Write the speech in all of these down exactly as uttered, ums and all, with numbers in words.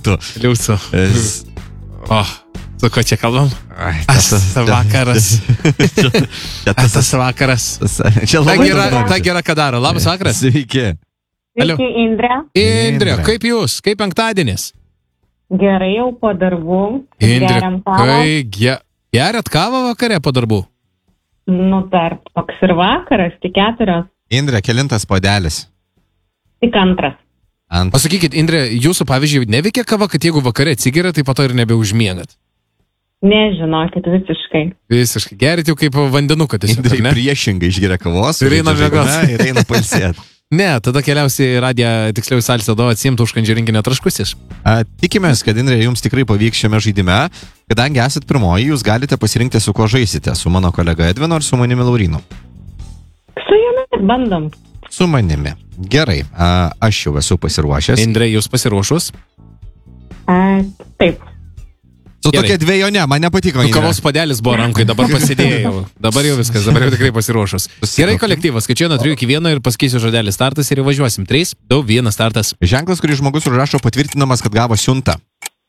liūtų. Liūtų. Es... O, su ko čia kalbam? Ai, tas, tas vakaras. čia, čia tas, tas vakaras. Tas, čia ta, labai gera, ta gera, ką daro. Labas vakaras. Sveiki. Sveiki, Indrė. Indrė, kaip jūs? Kaip penktadienis? Gerai, jau po darbų. Indrė, kai ge, geriat kavą vakare po darbų? Nu, tarp toks ir vakaras, tik keturios. Indrė, kelintas puodelis? Tik antras. Ant... Pasakykit, Indrė, jūsų pavyzdžiui neveikia kava, kad jeigu vakare atsigeria, tai po to ir nebeužmiegat? Nežinokit, visiškai. Visiškai. Gerit jau kaip vandenuką tiesiog, Indrė ne? priešingai išgeria kavos. Ir eina miegot. Ir eina pailsėti. Ne, tada keliausi į radiją, tiksliau į salsę do atsimtų užkandžių rinkinio traškusis. A, tikimės, kad Indrė jums tikrai pavyks šiame žaidime. Kadangi esat pirmoji, jūs galite pasirinkti, su kuo žaisite. Su mano kolega Edvinu ar su manimi Laurinu? Su jumis bandom. Su manimi. Gerai, a, aš jau esu pasiruošęs. Indrė, jūs pasiruošus? A, taip. Su Gerai. tokia dviejonė, man nepatiko. Nu, kavos padelis buvo rankai, dabar pasidėjau. Dabar jau viskas, dabar jau tikrai pasiruošus. Gerai, kolektyvas, skaičiuoju nuo trijų iki vieno ir pasakysiu žodelį startas ir įvažiuosim. trys, du, vienas startas. Ženklas, kurį žmogus užrašo patvirtinamas, kad gavo siuntą.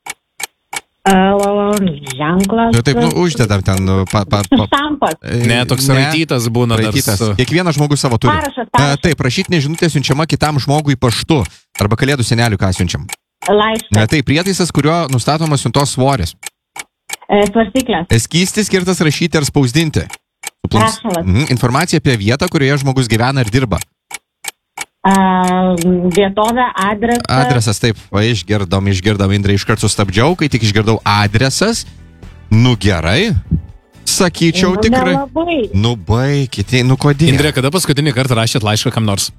Uh, ženklas. Nu, taip, nu, uždedam ten. Pa, pa, pa. Štampas. Ne, toks raitytas būna. Raitytas. Su... Kiekvienas žmogus savo turi. Parašas, parašas. Taip, rašytinė žinutė siunčiama kitam žmogui paštu. Arba kalėdų seneliui ką siunčiam. Laiškas. Tai prietaisas, kuriuo nustatomas siuntos svoris. E, svarstyklės. Skystis skirtas rašyti ar spausdinti. Rašalas. Mhm. Informacija apie vietą, kurioje žmogus gyvena ir dirba. Uh, vietovė, adresas. Adresas, taip, va, išgirdom, išgirdom, Indrė, iškart sustabdžiau, kai tik išgirdau adresas. Nu gerai, sakyčiau nu, tikrai. Nelabai. Nu baikite, nu kodėl? Indrė, kada paskutinį kartą rašėt laišką kam nors?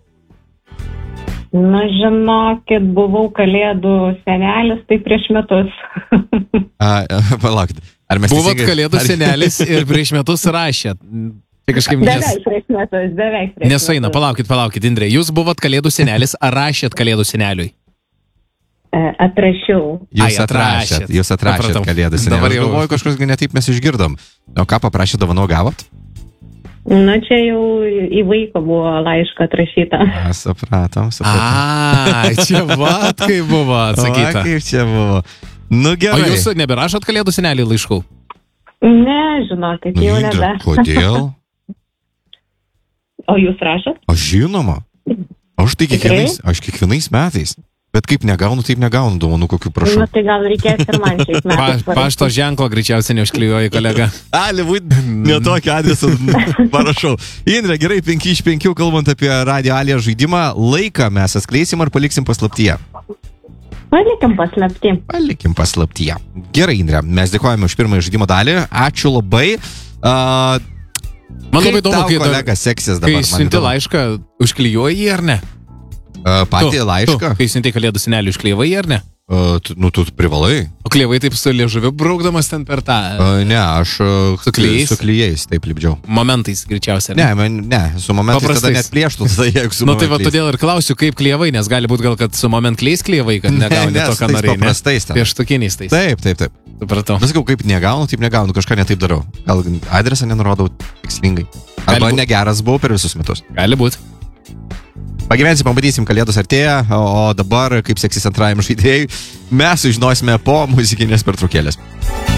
Na, žinokit, buvau kalėdų senelis, tai prieš metus. A, palaukit. Ar mes Buvot teisingai- kalėdų ar- senelis ir prieš metus rašėt. Tai kažkaip nes... Beveik prieš metus, beveik prieš Nesueina, metus. palaukit, palaukit, Indrė. Jūs buvot kalėdų senelis, ar rašėt kalėdų seneliui? E, atrašiau. Jūs Ai, atrašėt, atrašėt. jūs atrašėt Supratau. kalėdų seneliui. Dabar Aš jau- galvoju, kažkas netaip mes išgirdom. O ką paprašė dovanų gavot? Na, čia jau į vaiko buvo laišką atrašyta. A, supratom, supratom. A, čia vat kaip buvo atsakyta. O, kaip čia buvo. Nu O gerai. jūs neberašot kalėdų seneliui laiškų? Ne, žinokit, Nu, jau Indrė, nebe. kodėl? O jūs rašot? Aš žinoma. Aš tai kiekvienais, aš kiekvienais metais. Bet kaip negaunu, taip negaunu dovanų, kokių prašau. Nu, tai gal reikės ir man šiais Pa, metais. pašto ženklo greičiausiai neužklijuoji kolega. Ali, būt ne tokį adresą parašau. Indrė, gerai, penki iš penkių, kalbant apie Radio Alija žaidimą, laiką mes atskleisim ar paliksim paslaptyje? Palikim paslapti. Palikim paslaptyje. Gerai, Indrė, mes dėkojame už pirmąjį žaidimo dalį. Ačiū labai. Uh, Man labai įdomu, tau, kai, dar- kolega, seksis dabar. kai man siunti įdomu. laišką, užklijuoji jį ar ne? Uh, patį Tu, laišką? Tu, kai siunti kalėdų seneliui, užklijuoji jį ar ne? Uh, tu, nu, tu privalai. O klijavai taip su liežuviu braukdamas ten per tą Uh, ne, aš uh, Su klijais? su klijais taip lipdžiau. momentais greičiausiai. ar Ne, man, ne, su momentais tada Paprastais. net plėštų, tada jeigu su Nu tai va momentais. todėl ir klausiu, kaip klijavai, nes gali būti gal, kad su moment kliais klijavai, kad Ne, negauni ne, to, su ką tais norėjai. paprastais ten. Pieštukiniais tais. Taip, taip, taip. Supratau. Pasakau, kaip negaunu, taip negaunu, kažką netaip darau. Gal adresą nenurodau tikslingai. Arba būt. negeras buvau per visus metus. Gali būti. Pagyvensim, pamatysim, kalėdos artėja, o dabar, kaip seksis antrajam žaidėjui, mes sužinosime po muzikinės pertraukėlės.